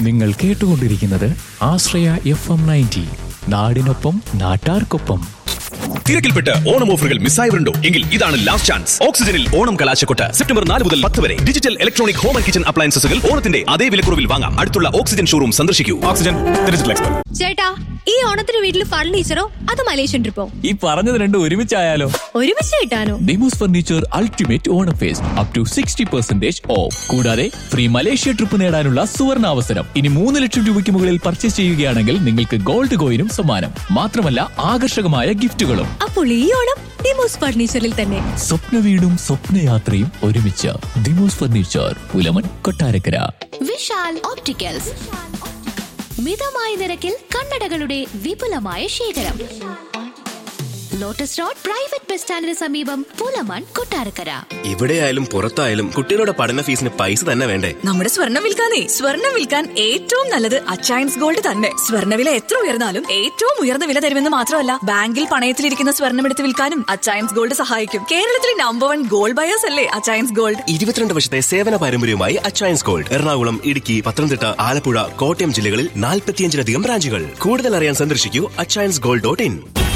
നിങ്ങൾ കേട്ടുകൊണ്ടിരിക്കുന്നത് ആശ്രയ FM 90. നാടിനൊപ്പം നാട്ടാർക്കൊപ്പം. തിരക്കിൽപ്പെട്ട് ഓണം ഓഫറുകൾ മിസ്സായവരുണ്ടോ എങ്കിൽ ഇതാണ് ലാസ്റ്റ് ചാൻസ്. ഓക്സിജനിൽ ഓണം കലാശക്കൊട്ട് സെപ്റ്റംബർ 4 മുതൽ 10 വരെ. Digital electronic home and kitchen അപ്ലയൻസസുകൾ ഓണത്തിന്റെ അതേ വിലക്കുറവിൽ വാങ്ങാം. അടുത്തുള്ള ഓക്സിജൻ ഷോറൂം സന്ദർശിക്കൂ. Oxygen digital expert. ചേട്ടാ, ഈ ഓണത്തിന് വീട്ടിൽ ഫർണിച്ചറോ അത് മലേഷ്യൻ ട്രിപ്പോ? ഈ പറഞ്ഞത് രണ്ടും ഒരുമിച്ചായാലോ? ഒരുമിച്ച് കിട്ടാനോ? Demos furniture ultimate Onam first up to 60% of. കൂടാതെ ഫ്രീ മലേഷ്യ ട്രിപ്പ് നേടാനുള്ള സുവർണ അവസരം. ഇനി 3 ലക്ഷം രൂപയ്ക്ക് മുകളിൽ പർച്ചേസ് ചെയ്യുകയാണെങ്കിൽ നിങ്ങൾക്ക് ഗോൾഡ് കോയിനും സമ്മാനം. മാത്രമല്ല ആകർഷകമായ ഗിഫ്റ്റുകളും. അപ്പോൾ ഈ ഓണം ഡിമോസ് ഫർണിച്ചറിൽ തന്നെ. സ്വപ്ന വീടും സ്വപ്നയാത്രയും ഒരുമിച്ച്. ഡിമോസ് ഫർണിച്ചർ, പുലമൺ, കൊട്ടാരക്കര. വിശാൽ ഓപ്റ്റിക്കൽസ് മിതമായ നിരക്കിൽ കണ്ണടകളുടെ വിപുലമായ ശേഖരം. ലോട്ടസ് റോഡ് പ്രൈവറ്റ് ബസ് സ്റ്റാൻഡിന് സമീപം, പുലമൺ, കൊട്ടാരക്കര. ഇവിടെയായാലും പുറത്തായാലും കുട്ടികളുടെ പഠന ഫീസിന് പൈസ തന്നെ വേണ്ടേ? നമ്മുടെ സ്വർണ്ണം വിൽക്കാൻ ഏറ്റവും നല്ലത് അച്ചയൻസ് ഗോൾഡ് തന്നെ. സ്വർണ്ണവില എത്ര ഉയർന്നാലും ഏറ്റവും ഉയർന്ന വില തരുമെന്ന് മാത്രമല്ല, ബാങ്കിൽ പണയത്തിലിരിക്കുന്ന സ്വർണ്ണം എടുത്ത് വിൽക്കാനും അച്ചയൻസ് ഗോൾഡ് സഹായിക്കും. കേരളത്തിലെ നമ്പർ 1 ഗോൾഡ് ബയേഴ്സ് അല്ലേ അച്ചയൻസ് ഗോൾഡ്. 22 വർഷത്തെ സേവന പാരമ്പര്യവുമായി അച്ചയൻസ് ഗോൾഡ്. എറണാകുളം, ഇടുക്കി, പത്തനംതിട്ട, ആലപ്പുഴ, കോട്ടയം ജില്ലകളിൽ 45-ലധികം ബ്രാഞ്ചുകൾ. കൂടുതൽ അറിയാൻ സന്ദർശിക്കൂ achainsgold.in.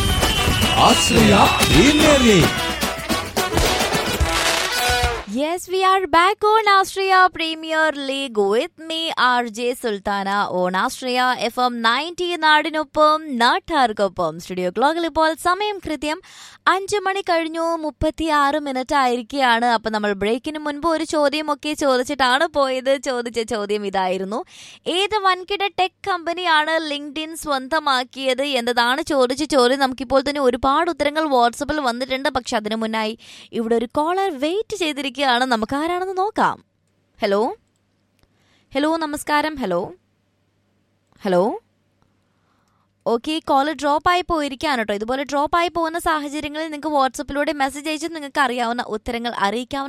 Yes, we are back on Australia Premier League with me, RJ Sultana, on Australia FM 90 നാടിനൊപ്പം നാട്ടാർക്കൊപ്പം. സ്റ്റുഡിയോ ക്ലോക്കിൽ ഇപ്പോൾ സമയം കൃത്യം 5 മണി കഴിഞ്ഞു 36 മിനിറ്റ് ആയിരിക്കുകയാണ്. അപ്പം നമ്മൾ ബ്രേക്കിന് മുൻപ് ഒരു ചോദ്യമൊക്കെ ചോദിച്ചിട്ടാണ് പോയത്. ചോദിച്ച ചോദ്യം ഇതായിരുന്നു: ഏത് വൻകിട ടെക് കമ്പനിയാണ് ലിങ്ക്ഡിൻ സ്വന്തമാക്കിയത് എന്നതാണ് ചോദിച്ച ചോദ്യം. നമുക്കിപ്പോൾ തന്നെ ഒരുപാട് ഉത്തരങ്ങൾ വാട്സപ്പിൽ വന്നിട്ടുണ്ട്. പക്ഷെ അതിനു മുന്നായി ഇവിടെ ഒരു കോളർ വെയിറ്റ് ചെയ്തിരിക്കുക. നമുക്ക് ആരാണെന്ന് നോക്കാം. ഹലോ ഹലോ നമസ്കാരം. ഹലോ ഓക്കെ, കോള് ഡ്രോപ്പ് ആയി പോയിരിക്കുകയാണ് കേട്ടോ. ഇതുപോലെ ഡ്രോപ്പ് ആയി പോകുന്ന സാഹചര്യങ്ങളിൽ നിങ്ങൾക്ക് വാട്സപ്പിലൂടെ മെസ്സേജ് അയച്ച് നിങ്ങൾക്ക് അറിയാവുന്ന ഉത്തരങ്ങൾ അറിയിക്കാവുന്ന